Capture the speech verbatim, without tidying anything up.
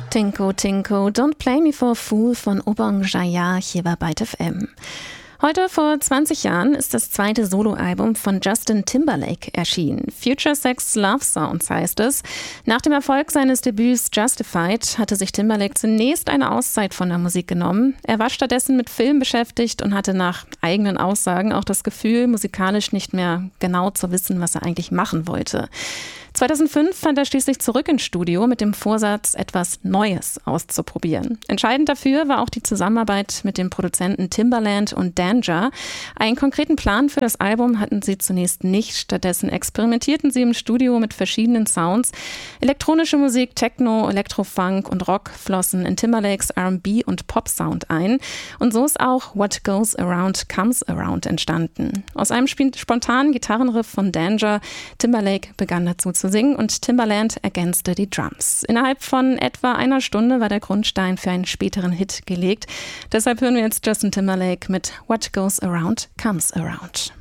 Tinko Tinko, Don't Play Me for a Fool von Obong Jaya hier bei Byte F M. Heute vor zwanzig Jahren ist das zweite Soloalbum von Justin Timberlake erschienen. Future Sex Love Sounds heißt es. Nach dem Erfolg seines Debüts Justified hatte sich Timberlake zunächst eine Auszeit von der Musik genommen. Er war stattdessen mit Film beschäftigt und hatte nach eigenen Aussagen auch das Gefühl, musikalisch nicht mehr genau zu wissen, was er eigentlich machen wollte. zweitausendfünf fand er schließlich zurück ins Studio mit dem Vorsatz, etwas Neues auszuprobieren. Entscheidend dafür war auch die Zusammenarbeit mit dem Produzenten Timbaland und Danja. Einen konkreten Plan für das Album hatten sie zunächst nicht. Stattdessen experimentierten sie im Studio mit verschiedenen Sounds. Elektronische Musik, Techno, Elektrofunk und Rock flossen in Timberlakes R and B und Pop-Sound ein. Und so ist auch What Goes Around Comes Around entstanden. Aus einem spontanen Gitarrenriff von Danja, Timberlake begann dazu zu singen und Timbaland ergänzte die Drums. Innerhalb von etwa einer Stunde war der Grundstein für einen späteren Hit gelegt. Deshalb hören wir jetzt Justin Timberlake mit What Goes Around Comes Around.